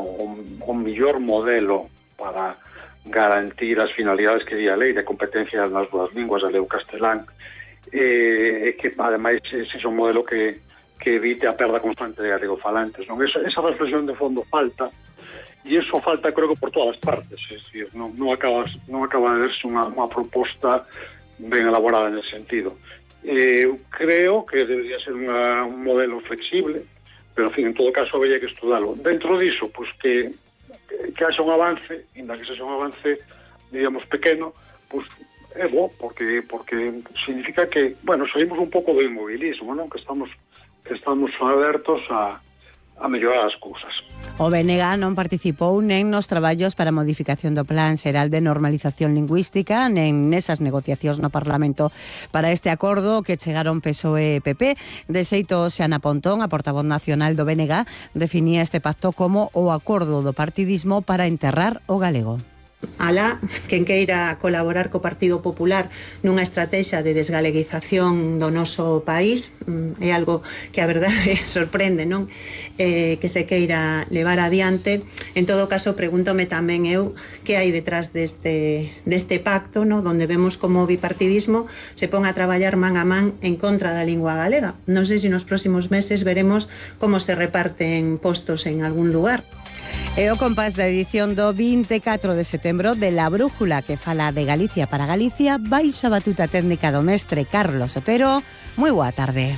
o mellor modelo para garantir as finalidades que di a lei de competencia nas dúas linguas, a lei o castelán, e que ademais ese é un modelo que evite a perda constante de galegofalantes, non? Esa reflexión de fondo falta, e iso falta creo que por todas as partes, é dicir, non acaba de verse unha proposta ben elaborada nesse sentido. Eu creo que debería ser un modelo flexible, pero, en fin, en todo caso, habría que estudarlo. Dentro diso, pues que haxa un avance, ainda que sexa un avance, digamos, pequeno, pues é bo, porque significa que, bueno, saímos un pouco do inmobilismo, non? Que estamos abertos a mellorar as cousas. O BNG non participou nen nos traballos para a modificación do Plan Xeral de Normalización Lingüística, nen nesas negociacións no Parlamento para este acordo que chegaron PSOE e PP. De xeito, Xana Pontón, a portavoz nacional do BNG, definía este pacto como o acordo do partidismo para enterrar o galego. Alá, quen queira colaborar co Partido Popular nunha estrategia de desgaleguización do noso país, é algo que a verdade sorprende, non? Que se queira levar adiante. En todo caso, pregúntome tamén eu que hai detrás deste pacto, non? Donde vemos como o bipartidismo se pon a traballar man a man en contra da lingua galega. Non sei se nos próximos meses veremos como se reparten postos en algún lugar. E o compás da edición do 24 de setembro de La Brújula, que fala de Galicia para Galicia, baixo a batuta técnica do mestre Carlos Otero. Moi boa tarde.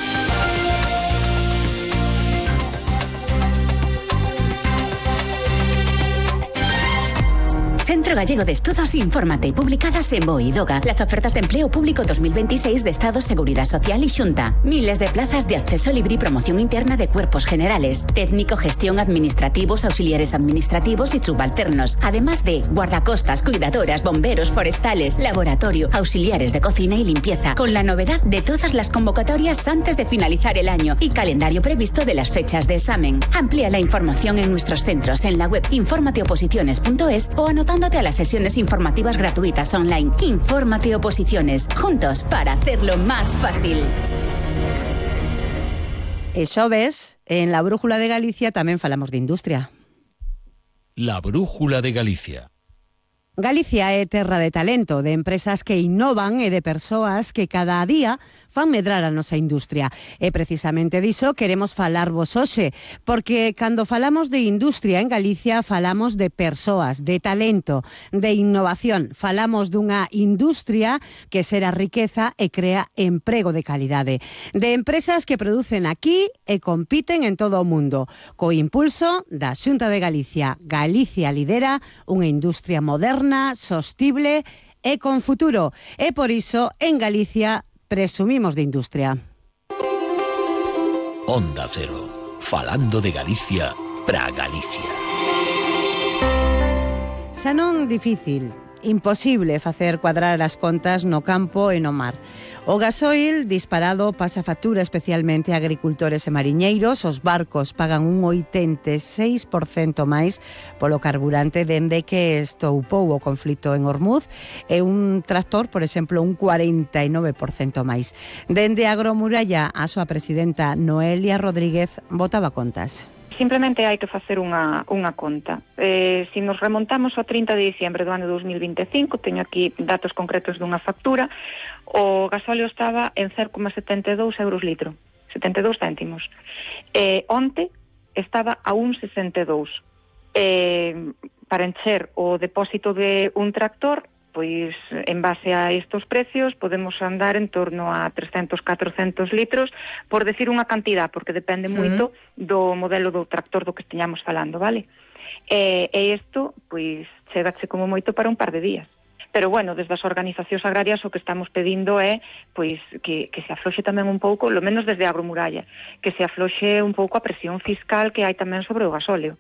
Centro Gallego de Estudos Infórmate, publicadas en BOE y DOGA. Las ofertas de empleo público 2026 de Estado, Seguridad Social y Xunta. Miles de plazas de acceso libre y promoción interna de cuerpos generales. Técnico, gestión, administrativos, auxiliares administrativos y subalternos. Además de guardacostas, cuidadoras, bomberos, forestales, laboratorio, auxiliares de cocina y limpieza. Con la novedad de todas las convocatorias antes de finalizar el año y calendario previsto de las fechas de examen. Amplía la información en nuestros centros en la web informateoposiciones.es o anotándote a las sesiones informativas gratuitas online. Infórmate Oposiciones, juntos para hacerlo más fácil. E xoves, en La Brújula de Galicia tamén falamos de industria. La Brújula de Galicia. Galicia é terra de talento, de empresas que innovan e de persoas que cada día fan medrar a nosa industria. E precisamente diso queremos falarvos hoxe, porque cando falamos de industria en Galicia falamos de persoas, de talento, de innovación. Falamos dunha industria que xera riqueza e crea emprego de calidade. De empresas que producen aquí e compiten en todo o mundo. Co impulso da Xunta de Galicia. Galicia lidera unha industria moderna, sostible e con futuro. E por iso, en Galicia, presumimos de industria. Onda Cero, falando de Galicia para Galicia. Xa non difícil, imposible facer cuadrar as contas no campo e no mar. O gasoil disparado pasa factura especialmente a agricultores e mariñeiros. Os barcos pagan un 86% máis polo carburante dende que estoupou o conflito en Hormuz e un tractor, por exemplo, un 49% máis. Dende Agromuralla, a súa presidenta Noelia Rodríguez botaba contas. Simplemente hai que facer unha conta. Se nos remontamos ao 30 de diciembre do ano 2025, teño aquí datos concretos dunha factura, o gasóleo estaba en 0,72 euros litro, 72 céntimos. Onte estaba a 1,62. Para encher o depósito de un tractor, pois en base a estos precios podemos andar en torno a 300-400 litros, por decir unha cantidad, porque depende moito do modelo do tractor do que esteñamos falando, vale? E isto, pois, chegache como moito para un par de días. Pero, bueno, desde as organizacións agrarias o que estamos pedindo é pois que se afloxe tamén un pouco, lo menos desde Agromuralla, que se afloxe un pouco a presión fiscal que hai tamén sobre o gasóleo.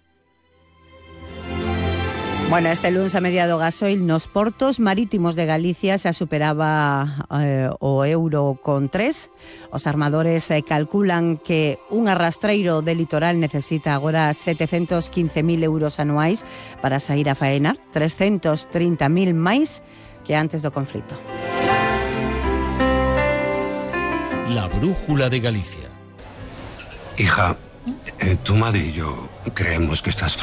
Bueno, este luns a media do gasoil nos portos marítimos de Galicia se superaba o euro con 3. Os armadores calculan que un arrastreiro de litoral necesita agora 715.000 euros anuais para sair a faenar, 330.000 máis que antes do conflito. La Brújula de Galicia. Hija, tu madre y yo creemos que estás